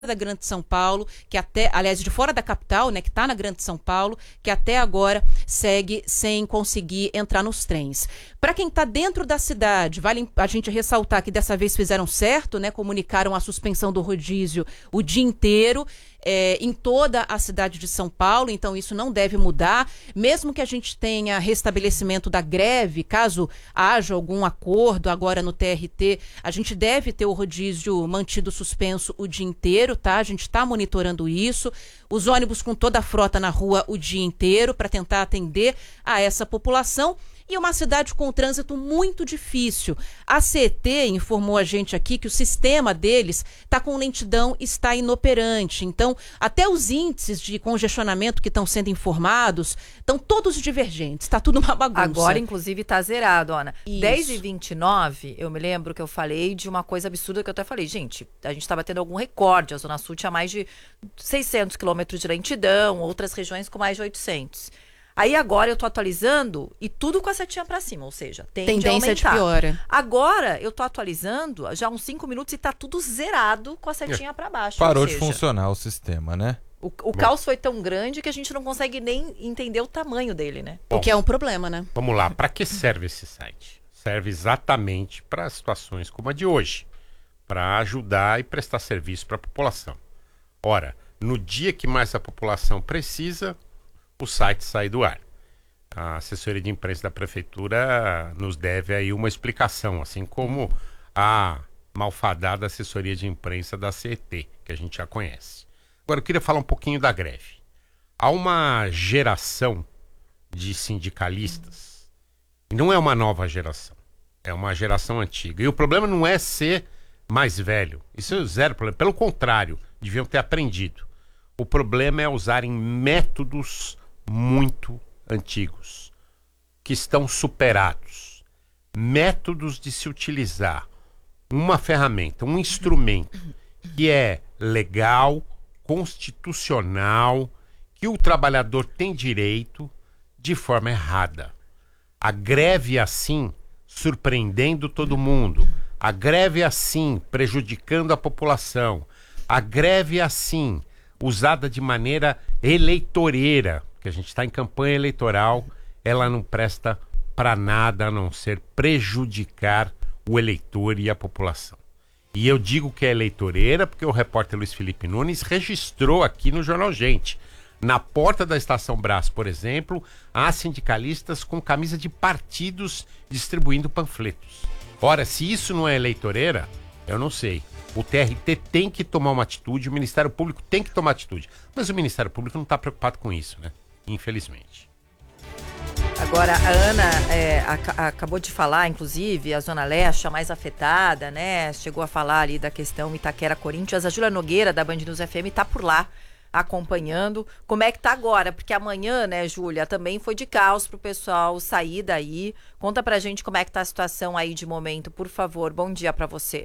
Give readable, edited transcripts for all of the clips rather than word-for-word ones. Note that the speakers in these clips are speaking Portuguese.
da Grande São Paulo, que aliás, de fora da capital, né, que está na Grande São Paulo, que até agora segue sem conseguir entrar nos trens. Para quem está dentro da cidade, vale a gente ressaltar que dessa vez fizeram certo, né, comunicaram a suspensão do rodízio o dia inteiro, em toda a cidade de São Paulo, então isso não deve mudar, mesmo que a gente tenha restabelecimento da greve, caso haja algum acordo agora no TRT, a gente deve ter o rodízio mantido suspenso o dia inteiro, tá? A gente está monitorando isso, os ônibus com toda a frota na rua o dia inteiro para tentar atender a essa população. E uma cidade com um trânsito muito difícil. A CET informou a gente aqui que o sistema deles está com lentidão, está inoperante. Então, até os índices de congestionamento que estão sendo informados estão todos divergentes. Está tudo uma bagunça. Agora, inclusive, está zerado, Ana. Isso. 10h29, eu me lembro que eu falei de uma coisa absurda que eu até falei. Gente, a gente estava tendo algum recorde. A Zona Sul tinha mais de 600 quilômetros de lentidão, outras regiões com mais de 800. Aí agora eu tô atualizando e tudo com a setinha pra cima, ou seja, tendência de piora. Agora eu tô atualizando já uns 5 minutos e tá tudo zerado com a setinha pra baixo. Parou de funcionar o sistema, né? O caos foi tão grande que a gente não consegue nem entender o tamanho dele, né? O que é um problema, né? Vamos lá, para que serve esse site? Serve exatamente para situações como a de hoje, para ajudar e prestar serviço para a população. Ora, no dia que mais a população precisa, o site sai do ar. A assessoria de imprensa da prefeitura nos deve aí uma explicação, assim como a malfadada assessoria de imprensa da CET, que a gente já conhece. Agora eu queria falar um pouquinho da greve. Há uma geração de sindicalistas, e não é uma nova geração, é uma geração antiga. E o problema não é ser mais velho, isso é zero problema, pelo contrário, deviam ter aprendido. O problema é usarem métodos muito antigos, que estão superados. Métodos de se utilizar uma ferramenta, um instrumento que é legal, constitucional, que o trabalhador tem direito, de forma errada. A greve assim, surpreendendo todo mundo. A greve assim, prejudicando a população. A greve assim, usada de maneira eleitoreira, que a gente está em campanha eleitoral, ela não presta para nada a não ser prejudicar o eleitor e a população. E eu digo que é eleitoreira porque o repórter Luiz Felipe Nunes registrou aqui no Jornal Gente. Na porta da Estação Brás, por exemplo, há sindicalistas com camisa de partidos distribuindo panfletos. Ora, se isso não é eleitoreira, eu não sei. O TRT tem que tomar uma atitude, o Ministério Público tem que tomar atitude. Mas o Ministério Público não está preocupado com isso, né? Infelizmente. Agora, a Ana acabou de falar, inclusive, a Zona Leste, a mais afetada, né? Chegou a falar ali da questão Itaquera-Corinthians. A Júlia Nogueira, da Band News FM, está por lá, acompanhando. Como é que tá agora? Porque amanhã, né, Júlia, também foi de caos pro pessoal sair daí. Conta pra gente como é que tá a situação aí de momento, por favor. Bom dia pra você.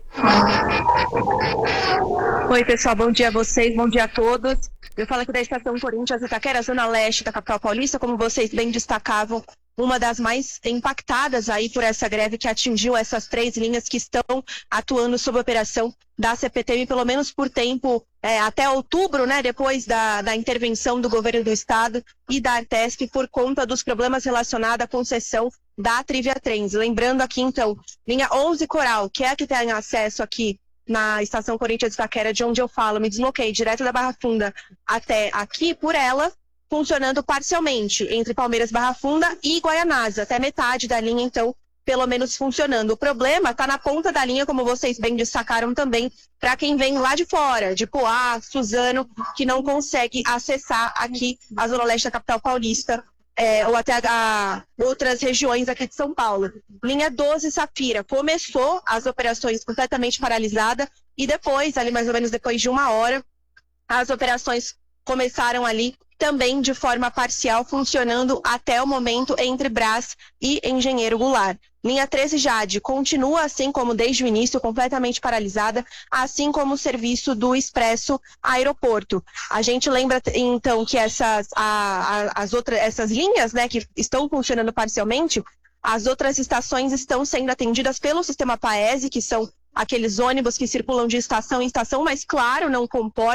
Oi, pessoal, bom dia a vocês, bom dia a todos. Eu falo aqui da Estação Corinthians Itaquera, Zona Leste da capital paulista, como vocês bem destacavam, uma das mais impactadas aí por essa greve que atingiu essas 3 linhas que estão atuando sob operação da CPTM, pelo menos por tempo até outubro, né, depois da intervenção do governo do estado e da Artesp por conta dos problemas relacionados à concessão da Trivia Trens. Lembrando aqui, então, linha 11 Coral, que é a que tem acesso aqui na Estação Corinthians Itaquera, de onde eu falo, me desloquei direto da Barra Funda até aqui por ela, funcionando parcialmente entre Palmeiras, Barra Funda e Guaianazes, até metade da linha, então, pelo menos funcionando. O problema está na ponta da linha, como vocês bem destacaram também, para quem vem lá de fora, de Poá, Suzano, que não consegue acessar aqui a Zona Leste da capital paulista, ou até outras regiões aqui de São Paulo. Linha 12 Safira começou as operações completamente paralisada e depois, ali mais ou menos depois de 1 hora, as operações começaram ali também de forma parcial, funcionando até o momento entre Brás e Engenheiro Goulart. Linha 13 Jade continua, assim como desde o início, completamente paralisada, assim como o serviço do Expresso Aeroporto. A gente lembra, então, que essas linhas, né, que estão funcionando parcialmente, as outras estações estão sendo atendidas pelo sistema Paese, que são aqueles ônibus que circulam de estação em estação, mas claro, não comporta